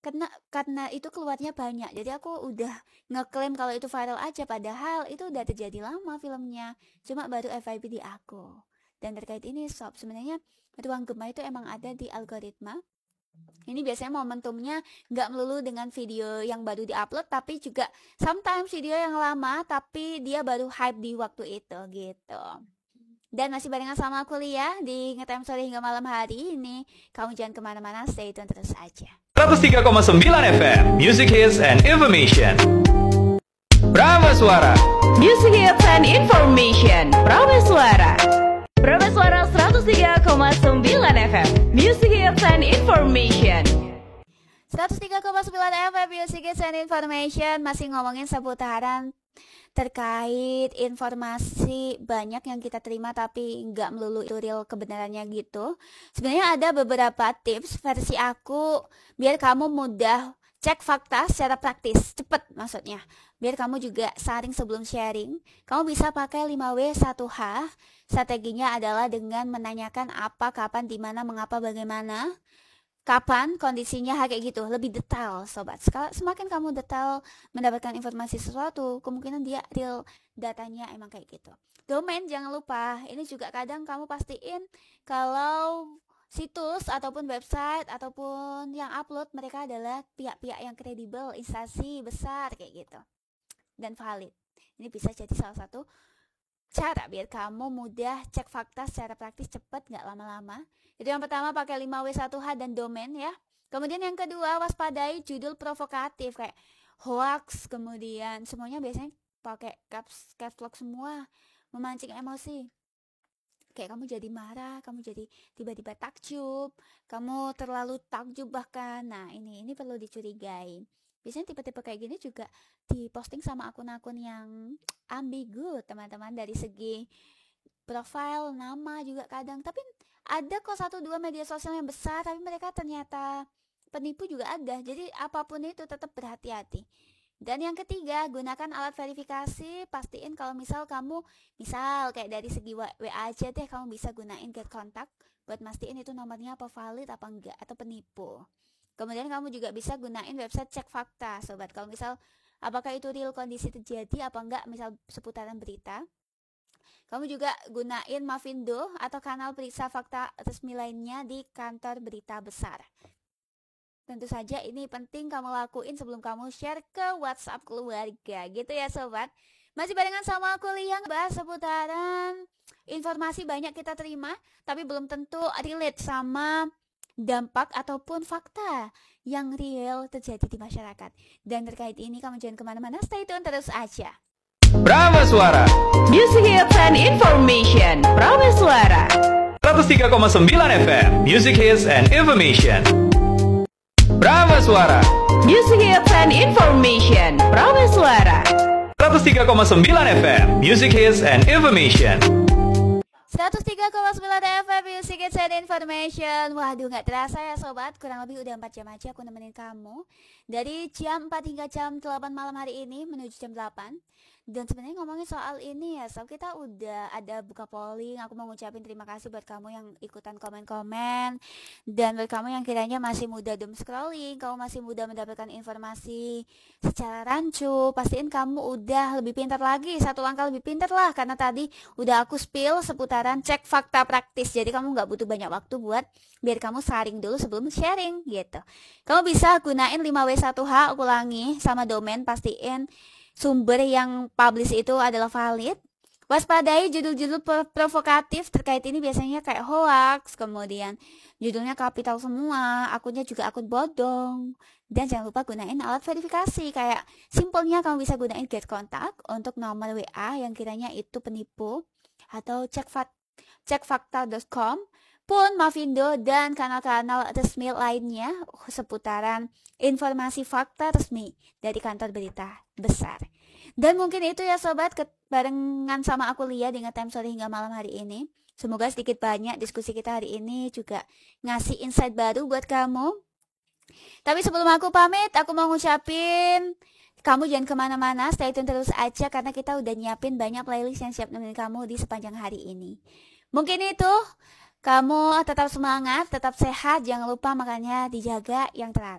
karena itu keluarnya banyak. Jadi aku udah ngeklaim kalau itu viral aja, padahal itu udah terjadi lama filmnya. Cuma baru FYP di aku. Dan terkait ini sob, sebenarnya ruang gema itu emang ada di algoritma. Ini biasanya momentumnya nggak melulu dengan video yang baru diupload, tapi juga sometimes video yang lama tapi dia baru hype di waktu itu gitu. Dan masih barengan sama aku Lia di Ngetime Sore hingga malam hari ini. Kamu jangan kemana-mana, stay tune terus aja. 103,9 FM Music Hits and Information. Prameswara Music Hits and Information. Prameswara 103,9 FM Music Hits and Information. 103,9 FM Music Hits and Information. Masih ngomongin seputaran terkait informasi banyak yang kita terima tapi nggak melulu itu real kebenarannya gitu. Sebenarnya ada beberapa tips versi aku biar kamu mudah cek fakta secara praktis, cepet maksudnya. Biar kamu juga saring sebelum sharing. Kamu bisa pakai 5W1H. Strateginya adalah dengan menanyakan apa, kapan, di mana, mengapa, bagaimana, kapan, kondisinya, kayak gitu. Lebih detail sobat. Semakin kamu detail mendapatkan informasi sesuatu, kemungkinan dia real datanya emang kayak gitu. Domain jangan lupa. Ini juga kadang kamu pastiin kalau situs ataupun website ataupun yang upload mereka adalah pihak-pihak yang kredibel, instansi besar kayak gitu dan valid. Ini bisa jadi salah satu cara biar kamu mudah cek fakta secara praktis, cepat, nggak lama-lama. Itu yang pertama, pakai 5W1H dan domain ya. Kemudian yang kedua, waspadai judul provokatif kayak hoax, kemudian semuanya biasanya pakai caps lock semua, memancing emosi. Kayak kamu jadi marah, kamu jadi tiba-tiba takjub, kamu terlalu takjub bahkan. Nah ini perlu dicurigai. Biasanya tipe-tipe kayak gini juga diposting sama akun-akun yang ambigu teman-teman, dari segi profile, nama juga kadang. Tapi ada kok 1-2 media sosial yang besar tapi mereka ternyata penipu juga ada. Jadi apapun itu tetap berhati-hati. Dan yang ketiga, gunakan alat verifikasi. Pastiin kalau misal kayak dari segi WA aja deh, kamu bisa gunain get contact buat mastiin itu nomornya apa valid apa enggak atau penipu. Kemudian kamu juga bisa gunain website cek fakta sobat. Kalau misal apakah itu real kondisi terjadi apa enggak, misal seputaran berita. Kamu juga gunain Mavindo atau kanal periksa fakta resmi lainnya di kantor berita besar. Tentu saja ini penting kamu lakuin sebelum kamu share ke WhatsApp keluarga gitu ya sobat. Masih barengan sama aku Lia, bahas seputaran informasi banyak kita terima tapi belum tentu relate sama dampak ataupun fakta yang real terjadi di masyarakat. Dan terkait ini kamu jangan kemana-mana, stay tune terus aja. Prameswara Music Hits and Information. Prameswara 103,9 FM Music Hits and Information. Prameswara Music Hits and Information. Prameswara 103,9 FM Music Hits and Information. 103,9 FM Music Hits and Information. Waduh, gak terasa ya sobat, kurang lebih udah 4 jam aja aku nemenin kamu. Dari jam 4 hingga jam 8 malam hari ini menuju jam 8. Dan sebenarnya ngomongin soal ini ya sob, kita udah ada buka polling. Aku mau ngucapin terima kasih buat kamu yang ikutan komen-komen. Dan buat kamu yang kiranya masih muda doom scrolling, kamu masih muda mendapatkan informasi secara rancu, pastiin kamu udah lebih pintar lagi, 1 langkah lebih pintar lah. Karena tadi udah aku spill seputaran cek fakta praktis. Jadi kamu gak butuh banyak waktu buat biar kamu saring dulu sebelum sharing gitu. Kamu bisa gunain 5W1H, aku ulangi, sama domain, pastiin sumber yang publish itu adalah valid. Waspadai judul-judul provokatif terkait ini, biasanya kayak hoax, kemudian judulnya kapital semua, akunnya juga akun bodong. Dan jangan lupa gunain alat verifikasi, kayak simpelnya kamu bisa gunain get contact untuk nomor WA yang kiranya itu penipu, atau cekfakta.com pun Mavindo dan kanal-kanal resmi lainnya seputaran informasi fakta resmi dari kantor berita besar. Dan mungkin itu ya sobat, barengan sama aku Lia di Ngetime Sore hingga malam hari ini. Semoga sedikit banyak diskusi kita hari ini juga ngasih insight baru buat kamu. Tapi sebelum aku pamit, aku mau ngucapin kamu jangan kemana-mana, stay tune terus aja karena kita udah nyiapin banyak playlist yang siap nemenin kamu di sepanjang hari ini. Mungkin itu. Kamu tetap semangat, tetap sehat, jangan lupa makannya dijaga yang teratur.